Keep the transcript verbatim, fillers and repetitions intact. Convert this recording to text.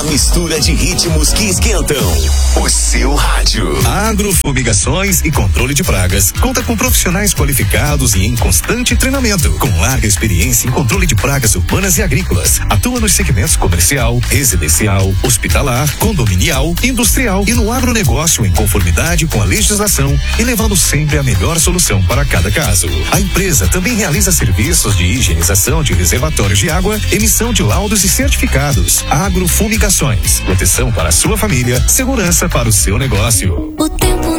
A mistura de ritmos que esquentam o seu rádio. A Agrofumigações e Controle de Pragas conta com profissionais qualificados e em constante treinamento, com larga experiência em controle de pragas urbanas e agrícolas. Atua nos segmentos comercial, residencial, hospitalar, condominial, industrial e no agronegócio em conformidade com a legislação e levando sempre a melhor solução para cada caso. A empresa também realiza serviços de higienização de reservatórios de água, emissão de laudos e certificados. Agrofumigações, proteção para a sua família, segurança para o seu negócio. O tempo